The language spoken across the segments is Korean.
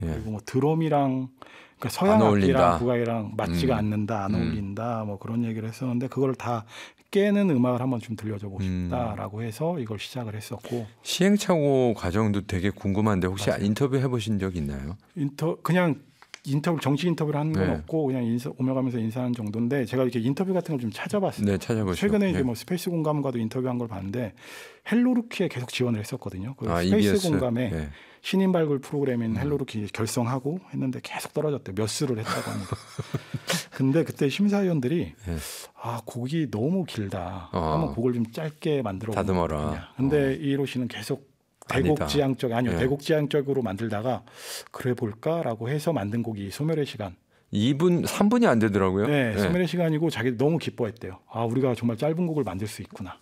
그리고 뭐 드럼이랑 그러니까 서양 안 악기랑 어울린다. 국악이랑 맞지가 않는다, 안 어울린다, 뭐 그런 얘기를 했었는데 그걸 다 깨는 음악을 한번 좀 들려줘 보고 싶다라고 해서 이걸 시작을 했었고 시행착오 과정도 되게 궁금한데 혹시 맞아요. 인터뷰 해보신 적 있나요? 그냥 인터뷰 정식 인터뷰를 하는 건 네. 없고 그냥 오며가면서 인사하는 정도인데 제가 이렇게 인터뷰 같은 걸 좀 찾아봤어요. 네, 찾아보시죠. 최근에 이제 네. 뭐 스페이스 공감과도 인터뷰한 걸 봤는데 헬로루키에 계속 지원을 했었거든요. 그 아, 스페이스 EBS. 공감에 네. 신인 발굴 프로그램인 헬로루키 결성하고 했는데 계속 떨어졌대요. 몇 수를 했다고 합니다. 근데 그때 심사위원들이 네. 아 곡이 너무 길다. 한번 곡을 좀 짧게 만들어 다듬어라. 근데 이로 씨는 계속 아니다. 대곡지향적 아니요 네. 대곡지향적으로 만들다가 그래 볼까라고 해서 만든 곡이 소멸의 시간. 2분, 3분이 안 되더라고요. 네, 소멸의 시간이고 자기 너무 기뻐했대요. 아 우리가 정말 짧은 곡을 만들 수 있구나.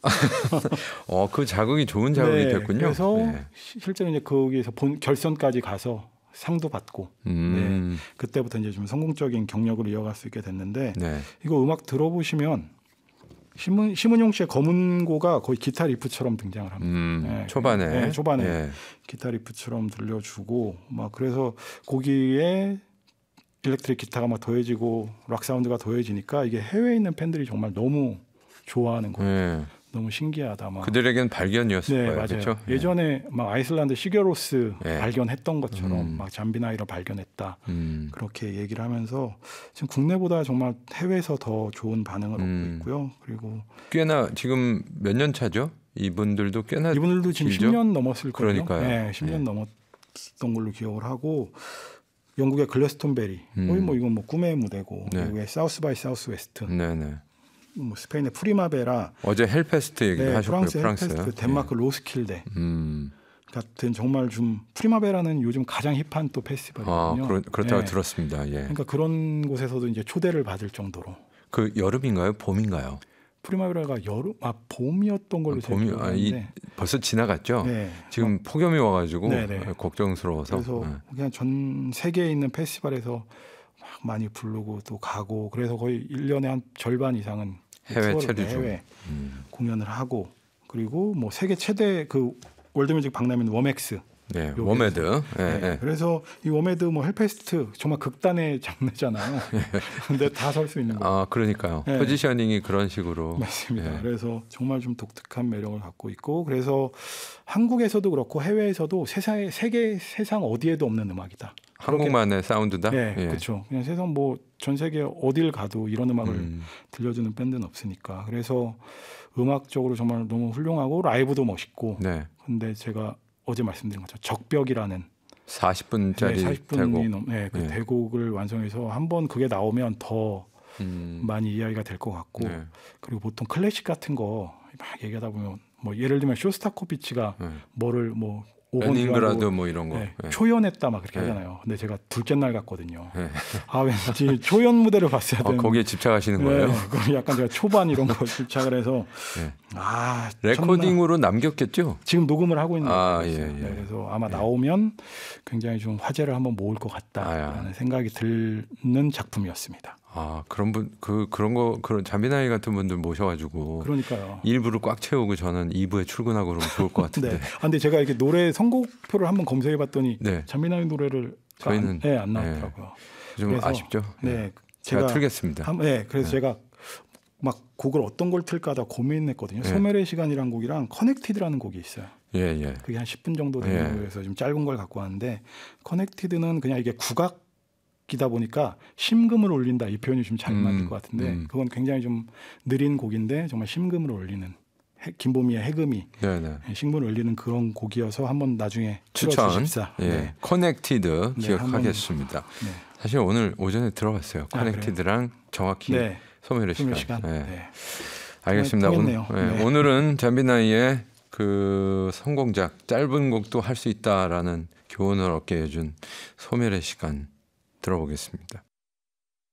그 자극이 좋은 자극이 네, 됐군요. 그래서 네. 실제로 이제 거기에서 결선까지 가서 상도 받고 네, 그때부터 이제 좀 성공적인 경력을 이어갈 수 있게 됐는데 네. 이거 음악 들어보시면 심은용 씨의 검은고가 거의 기타 리프처럼 등장을 합니다. 네, 초반에. 네, 초반에 예. 기타 리프처럼 들려주고 막 그래서 거기에 일렉트릭 기타가 막 더해지고 락 사운드가 더해지니까 이게 해외에 있는 팬들이 정말 너무 좋아하는 거예요. 예. 너무 신기하다. 막. 그들에겐 발견이었을 네, 거예요. 맞아요. 그렇죠? 예전에 막 아이슬란드 시겨로스 예. 발견했던 것처럼 막 잠비나이를 발견했다. 음. 그렇게 얘기를 하면서 지금 국내보다 정말 해외에서 더 좋은 반응을 얻고 있고요. 그리고 꽤나 지금 몇 년 차죠? 이분들도 꽤나 이분들도 지금 길죠? 10년 넘었을 거예요. 그러니까요. 네, 10년 넘었던 걸로 기억을 하고 영국의 글래스톤베리 거의 뭐 이건 뭐 꿈의 무대고 네. 미국의 사우스 바이 사우스 웨스트 네네. 뭐 스페인의 프리마베라 어제 헬페스트 얘기도 하셨고요. 프랑스 헬페스트 덴마크 로스킬데 같은 정말 좀 프리마베라는 요즘 가장 힙한 또 페스티벌이거든요. 그렇다고 네. 들었습니다. 예. 그러니까 그런 곳에서도 이제 초대를 받을 정도로 그 여름인가요? 봄인가요? 프리마베라가 봄이었던 걸로 제가 기억하는데 벌써 지나갔죠. 네. 지금 폭염이 와가지고 네네. 걱정스러워서. 그래서 그냥 전 세계에 있는 페스티벌에서 막 많이 부르고 또 가고 그래서 거의 1년에 한 절반 이상은 해외 체류 중. 해외 공연을 하고 그리고 뭐 세계 최대 그 월드뮤직 박람회인 워맥스 네, 워메드. 네. 네. 그래서 이 워메드 뭐 헬페스트 정말 극단의 장르잖아요. 근데 다 설 수 있는 거예요. 그러니까요. 네. 포지셔닝이 그런 식으로. 맞습니다. 네. 그래서 정말 좀 독특한 매력을 갖고 있고 그래서 한국에서도 그렇고 해외에서도 세상 어디에도 없는 음악이다. 한국만의 사운드다. 네, 예. 그렇죠. 그냥 세상 뭐 전 세계 어딜 가도 이런 음악을 들려주는 밴드는 없으니까 그래서 음악적으로 정말 너무 훌륭하고 라이브도 멋있고. 네. 근데 제가 어제 말씀드린 것처럼 적벽이라는 40분짜리 40분이 그 대곡을 완성해서 한번 그게 나오면 더 많이 이야기가 될 것 같고 그리고 보통 클래식 같은 거 막 얘기하다 보면 뭐 예를 들면 쇼스타코비치가 뭐를 뭐 레닌그라드 뭐 이런 거 초연했다 막 그렇게 하잖아요. 근데 제가 둘째 날 갔거든요. 왠지 초연 무대를 봤어야 되는. 거기에 집착하시는 거예요? 그럼 약간 제가 초반 이런 거 집착을 해서 레코딩으로 남겼겠죠? 지금 녹음을 하고 있는 거예요. 예. 그래서 아마 나오면 굉장히 좀 화제를 한번 모을 것 같다라는 생각이 드는 작품이었습니다. 그런 잠비나이 같은 분들 모셔가지고 그러니까요. 1부를 꽉 채우고 저는 2부에 출근하고 그러면 좋을 것 같은데. 네. 근데 제가 이렇게 노래 선곡표를 한번 검색해봤더니 잠비나이 노래를 저희는 안 나왔더라고요. 좀 그래서, 아쉽죠. 네, 제가 틀겠습니다. 그래서 제가 막 곡을 어떤 걸 틀까 다 고민했거든요. 소멸의 시간이라는 곡이랑 커넥티드라는 곡이 있어요. 예. 그게 한 10분 정도 되는 거여서 좀 짧은 걸 갖고 왔는데 커넥티드는 그냥 이게 국악이다 보니까 심금을 올린다 이 표현이 좀 잘 맞을 것 같은데 그건 굉장히 좀 느린 곡인데 정말 심금을 올리는 김보미의 해금이 심금을 올리는 그런 곡이어서 한번 나중에 추천. 커넥티드 기억하겠습니다. 사실 오늘 오전에 들어봤어요. 커넥티드랑 정확히 소멸의 시간. 알겠습니다. 오늘은 잠비나이의 그 성공작 짧은 곡도 할 수 있다라는 교훈을 얻게 해준 소멸의 시간 들어보겠습니다.